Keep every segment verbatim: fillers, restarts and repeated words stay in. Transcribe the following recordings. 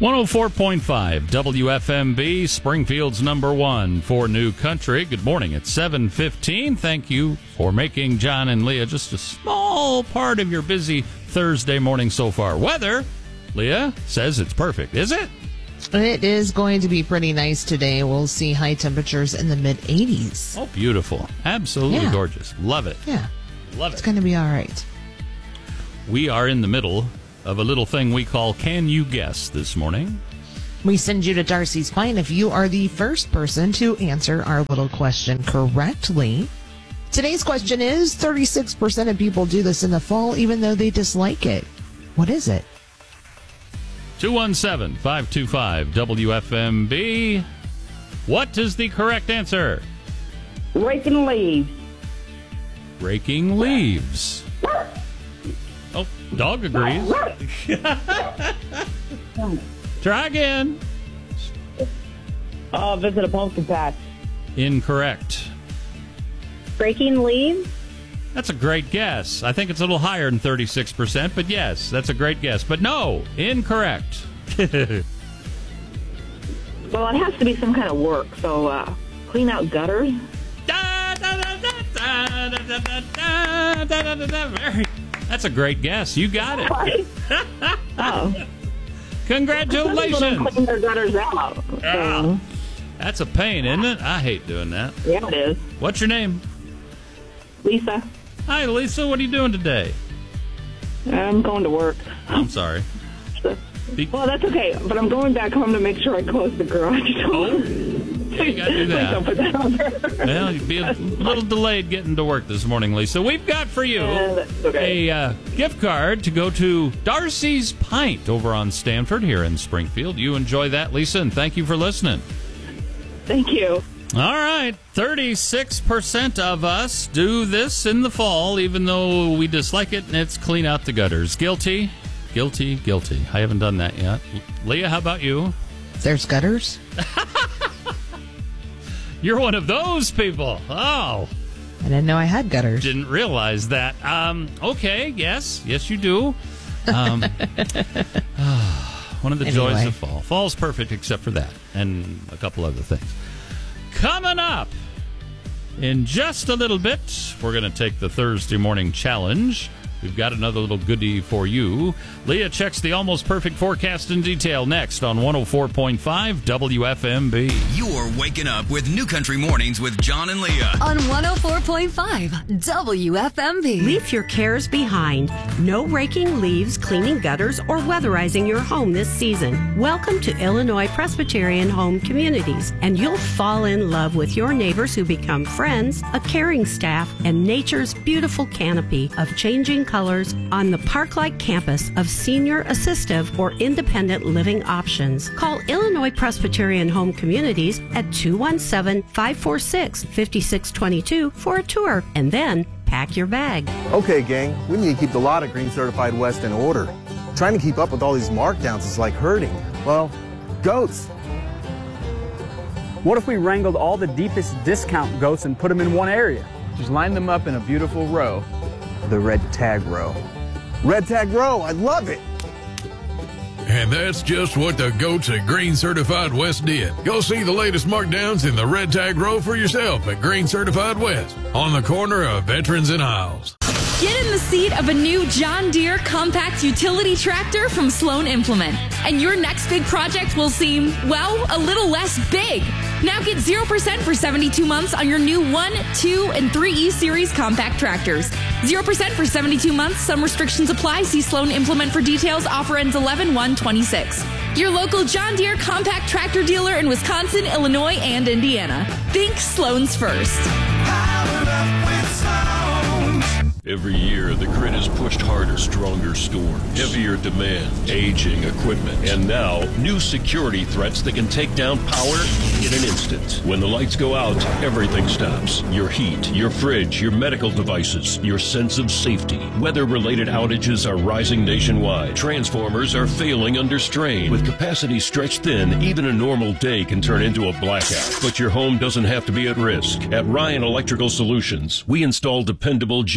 one oh four point five W F M B, Springfield's number one for New Country. Good morning. It's seven fifteen. Thank you for making John and Leah just a small part of your busy Thursday morning so far. Weather, Leah says it's perfect. Is it? It is going to be pretty nice today. We'll see high temperatures in the mid eighties. Oh, beautiful. Absolutely yeah. gorgeous. Love it. Yeah. Love it. It's going to be all right. We are in the middle of a little thing we call Can You Guess this morning. We send you to Darcy's Pine if you are the first person to answer our little question correctly. Today's question is, thirty-six percent of people do this in the fall even though they dislike it. What is it? two one seven, five two five, W F M B. What is the correct answer? Raking leaves. Raking leaves. Oh, dog agrees. Try again. Oh, visit a pumpkin patch. Incorrect. Breaking leaves? That's a great guess. I think it's a little higher than thirty-six percent, but yes, that's a great guess. But no, incorrect. Well, it has to be some kind of work, so uh, clean out gutters. Very. That's a great guess. You got it. Oh. Congratulations. Some people don't clean their gutters out. So. Ah, that's a pain, isn't it? I hate doing that. Yeah, it is. What's your name? Lisa. Hi, Lisa. What are you doing today? I'm going to work. I'm sorry. Be- Well, that's okay, but I'm going back home to make sure I close the garage door. Oh, yeah, you got to do that. Don't put that on there. Well, you'd be a little delayed getting to work this morning, Lisa. We've got for you Yeah, that's okay. a uh, gift card to go to Darcy's Pint over on Stanford here in Springfield. You enjoy that, Lisa, and thank you for listening. Thank you. All right, thirty-six percent of us do this in the fall, even though we dislike it, and it's clean out the gutters. Guilty, guilty, guilty. I haven't done that yet. Leah, how about you? There's gutters? You're one of those people. Oh, I didn't know I had gutters. didn't realize that. Um, okay, yes, yes, you do. Um, one of the Anyway. joys of fall. Fall's perfect except for that, and a couple other things. Coming up in just a little bit, we're going to take the Thursday morning challenge. We've got another little goodie for you. Leah checks the almost perfect forecast in detail next on one oh four point five W F M B. You're waking up with New Country Mornings with John and Leah. On one oh four point five W F M B. Leave your cares behind. No raking leaves, cleaning gutters, or weatherizing your home this season. Welcome to Illinois Presbyterian Home Communities, and you'll fall in love with your neighbors who become friends, a caring staff, and nature's beautiful canopy of changing colors on the park-like campus of senior assistive or independent living options. Call Illinois Presbyterian Home Communities at two one seven, five four six, five six two two for a tour, and then pack your bag. Okay, gang, we need to keep the lot of Green Certified West in order. Trying to keep up with all these markdowns is like herding, well, goats. What if we wrangled all the deepest discount goats and put them in one area? Just line them up in a beautiful row. The red tag row. Red tag row, I love it. And that's just what the goats at Green Certified West did. Go see the latest markdowns in the red tag row for yourself at Green Certified West on the corner of Veterans and Isles. Get in the seat of a new John Deere compact utility tractor from Sloan Implement, and your next big project will seem, well, a little less big. Now get zero percent for seventy-two months on your new one, two, and three E Series compact tractors. zero percent for seventy-two months. Some restrictions apply. See Sloan Implement for details. Offer ends eleven one twenty-six. Your local John Deere compact tractor dealer in Wisconsin, Illinois, and Indiana. Think Sloan's first. Powered up with Sloan. Every year, the grid is pushed harder, stronger storms, heavier demand, aging equipment, and now, new security threats that can take down power in an instant. When the lights go out, everything stops. Your heat, your fridge, your medical devices, your sense of safety. Weather-related outages are rising nationwide. Transformers are failing under strain. With capacity stretched thin, even a normal day can turn into a blackout. But your home doesn't have to be at risk. At Ryan Electrical Solutions, we install dependable Generac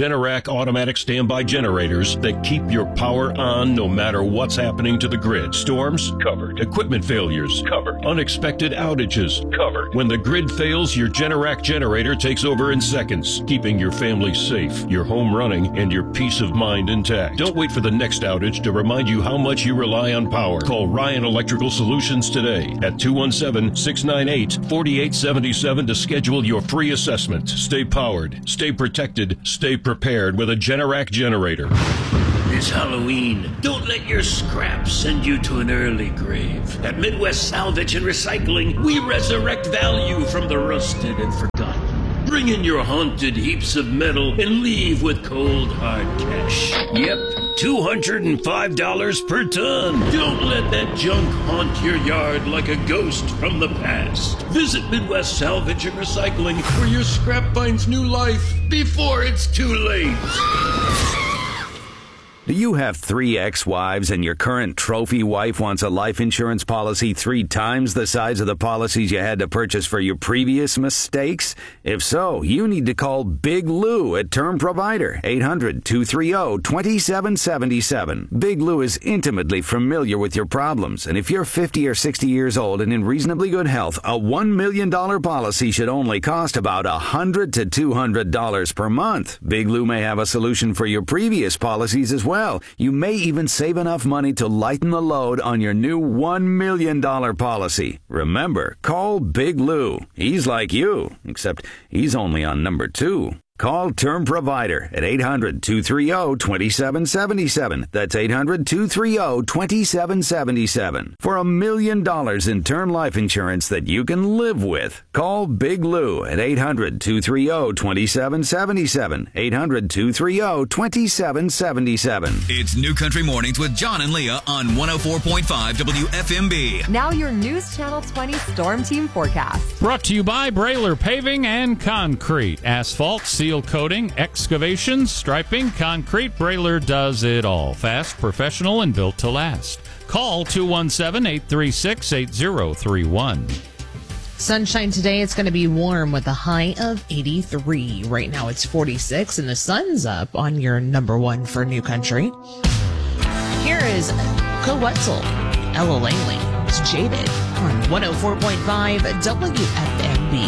Generac automatic standby generators that keep your power on no matter what's happening to the grid. Storms? Covered. Equipment failures? Covered. Unexpected outages? Covered. When the grid fails, your Generac generator takes over in seconds, keeping your family safe, your home running, and your peace of mind intact. Don't wait for the next outage to remind you how much you rely on power. Call Ryan Electrical Solutions today at two one seven, six nine eight, four eight seven seven to schedule your free assessment. Stay powered, stay protected, stay prepared with a Generac generator. This Halloween, don't let your scraps send you to an early grave. At Midwest Salvage and Recycling, we resurrect value from the rusted and forgotten. Bring in your haunted heaps of metal and leave with cold, hard cash. Yep, two hundred five dollars per ton. Don't let that junk haunt your yard like a ghost from the past. Visit Midwest Salvage and Recycling, where your scrap finds new life before it's too late. Do you have three ex-wives and your current trophy wife wants a life insurance policy three times the size of the policies you had to purchase for your previous mistakes? If so, you need to call Big Lou at Term Provider, eight hundred, two three zero, two seven seven seven. Big Lou is intimately familiar with your problems, and if you're fifty or sixty years old and in reasonably good health, a one million dollars policy should only cost about one hundred to two hundred dollars per month. Big Lou may have a solution for your previous policies as well. Well, you may even save enough money to lighten the load on your new one million dollars policy. Remember, call Big Lou. He's like you, except he's only on number two. Call Term Provider at eight hundred, two three zero, two seven seven seven. That's eight hundred, two three zero, two seven seven seven. For a million dollars in term life insurance that you can live with. Call Big Lou at eight hundred, two three zero, two seven seven seven. eight hundred, two three zero, two seven seven seven. It's New Country Mornings with John and Leah on one oh four point five W F M B. Now your News Channel twenty Storm Team forecast. Brought to you by Brailer Paving and Concrete. Asphalt, seal coating, excavations, striping, concrete. Brailer does it all. Fast, professional, and built to last. Call two one seven, eight three six, eight zero three one. Sunshine today. It's going to be warm with a high of eighty-three. Right now it's forty-six, and the sun's up on your number one for New Country. Here is Co Wetzel, Ella Langley. It's Jaded on one oh four point five W F M.